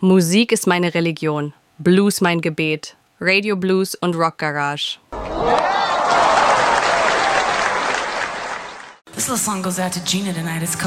Musik ist meine Religion, Blues mein Gebet, Radio Blues und Rock Garage. This little song goes out to Gina tonight. It's called